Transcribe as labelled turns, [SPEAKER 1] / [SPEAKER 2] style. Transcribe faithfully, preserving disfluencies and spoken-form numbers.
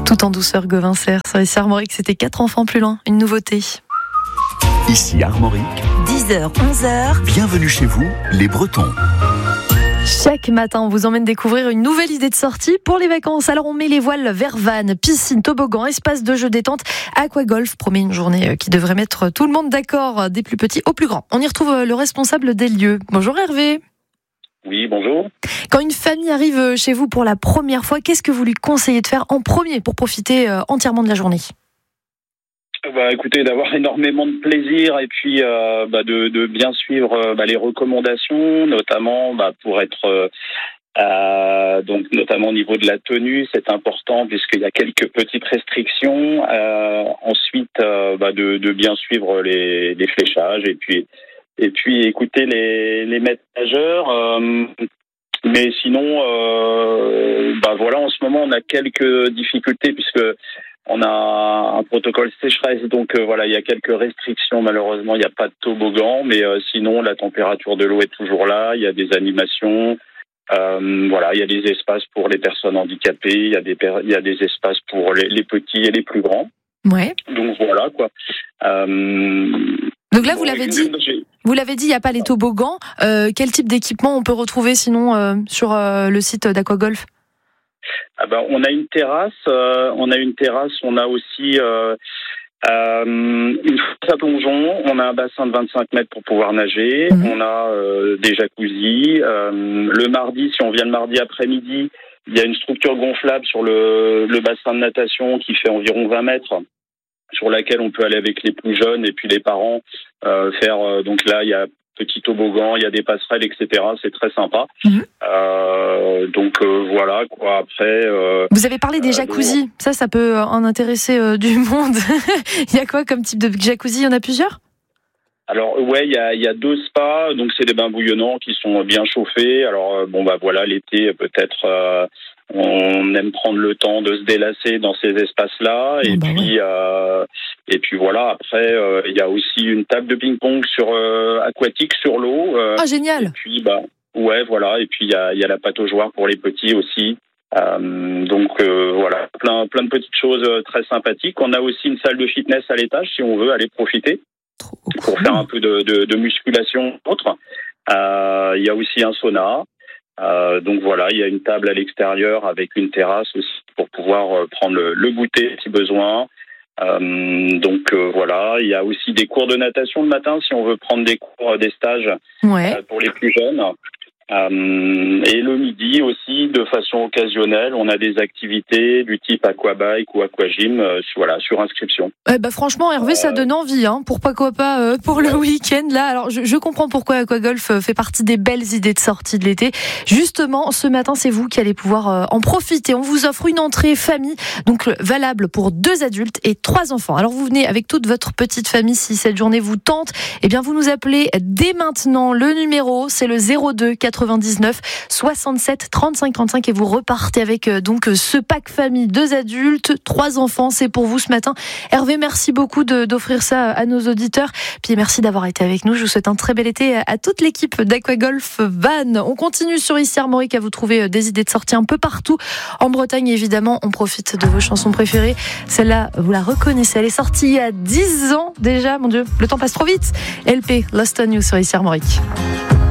[SPEAKER 1] Tout en douceur, Govincer. Sur ici Armorique, c'était quatre enfants plus loin. Une nouveauté.
[SPEAKER 2] Ici Armorique.
[SPEAKER 1] dix heures, onze heures.
[SPEAKER 2] Bienvenue chez vous, les Bretons.
[SPEAKER 1] Chaque matin, on vous emmène découvrir une nouvelle idée de sortie pour les vacances. Alors, on met les voiles vers vannes, piscine, toboggan, espace de jeux détente, aquagolf. Promet une journée qui devrait mettre tout le monde d'accord, des plus petits aux plus grands. On y retrouve le responsable des lieux. Bonjour Hervé.
[SPEAKER 3] Oui, bonjour.
[SPEAKER 1] Quand une famille arrive chez vous pour la première fois, qu'est-ce que vous lui conseillez de faire en premier pour profiter entièrement de la journée ?
[SPEAKER 3] Bah, écoutez, d'avoir énormément de plaisir et puis euh, bah, de, de bien suivre euh, bah, les recommandations, notamment bah, pour être euh, euh, donc notamment au niveau de la tenue, c'est important puisqu'il y a quelques petites restrictions. Euh, ensuite, euh, bah, de, de bien suivre les, les fléchages et puis et puis écouter les, les maîtres nageurs. Euh, mais sinon, euh, bah voilà, en ce moment, on a quelques difficultés puisque on a un protocole sécheresse, donc euh, voilà, il y a quelques restrictions. Malheureusement, il n'y a pas de toboggan, mais euh, sinon, la température de l'eau est toujours là. Il y a des animations, euh, voilà, il y a des espaces pour les personnes handicapées, il y a des il y a des espaces pour les, les petits et les plus grands.
[SPEAKER 1] Ouais.
[SPEAKER 3] Donc voilà quoi. Euh,
[SPEAKER 1] donc là, vous
[SPEAKER 3] bon,
[SPEAKER 1] l'avez dit. Vous l'avez dit, il n'y a pas les toboggans. Euh, quel type d'équipement on peut retrouver sinon euh, sur euh, le site d'Aquagolf ?
[SPEAKER 3] Ah ben, on a une terrasse, euh, on a une terrasse, on a aussi euh, euh, une fosse à plongeon, on a un bassin de vingt-cinq mètres pour pouvoir nager, mmh. on a euh, des jacuzzis. Euh, le mardi, si on vient le mardi après-midi, il y a une structure gonflable sur le, le bassin de natation qui fait environ vingt mètres, sur laquelle on peut aller avec les plus jeunes et puis les parents euh, faire. Euh, donc là, il y a petit toboggan, il y a des passerelles, et cetera. C'est très sympa. Mmh. Euh, donc euh, voilà quoi. Après, euh,
[SPEAKER 1] vous avez parlé des jacuzzis. Euh, ça, ça peut en intéresser euh, du monde. Il y a quoi comme type de jacuzzi ? Il y en a plusieurs ?
[SPEAKER 3] Alors ouais, il y a il y a deux spas. Donc c'est des bains bouillonnants qui sont bien chauffés. Alors euh, bon bah voilà, l'été peut-être. Euh, On aime prendre le temps de se délasser dans ces espaces-là, et oh bah puis ouais. euh, et puis voilà. Après, euh, il y a aussi une table de ping-pong sur euh, aquatique sur l'eau. Euh,
[SPEAKER 1] ah génial.
[SPEAKER 3] Et puis bah ouais voilà. Et puis il y a il y a la pataugeoire pour les petits aussi. Euh, donc euh, voilà, plein plein de petites choses très sympathiques. On a aussi une salle de fitness à l'étage si on veut aller profiter Trop pour cool. faire un peu de, de, de musculation autre. Euh, il y a aussi un sauna. Euh, donc voilà, il y a une table à l'extérieur avec une terrasse aussi pour pouvoir euh, prendre le, le goûter si besoin. Euh, donc euh, voilà, il y a aussi des cours de natation le matin si on veut prendre des cours, des stages
[SPEAKER 1] ouais.
[SPEAKER 3] euh, pour les plus jeunes. Euh, et le midi aussi, de façon occasionnelle, on a des activités du type aquabike ou aquagym, euh, voilà, sur inscription.
[SPEAKER 1] Eh ben franchement, Hervé, euh... ça donne envie, hein, pour pas quoi pas euh, pour le week-end là. Alors je, je comprends pourquoi Aquagolf fait partie des belles idées de sortie de l'été. Justement, ce matin, c'est vous qui allez pouvoir euh, en profiter. On vous offre une entrée famille, donc valable pour deux adultes et trois enfants. Alors vous venez avec toute votre petite famille si cette journée vous tente. Eh bien, vous nous appelez dès maintenant. Le numéro, c'est le zéro deux quatre-vingt-dix-neuf soixante-sept trente-cinq trente-cinq et vous repartez avec euh, donc ce pack famille, deux adultes, trois enfants. C'est pour vous ce matin. Hervé, merci beaucoup de, d'offrir ça à nos auditeurs. Puis merci d'avoir été avec nous. Je vous souhaite un très bel été à, à toute l'équipe d'Aquagolf Vannes. On continue sur Ici Armorique à vous trouver des idées de sortie un peu partout. En Bretagne, évidemment, on profite de vos chansons préférées. Celle-là, vous la reconnaissez. Elle est sortie il y a dix ans déjà. Mon Dieu, le temps passe trop vite. L P, Lost on You sur Ici Armorique.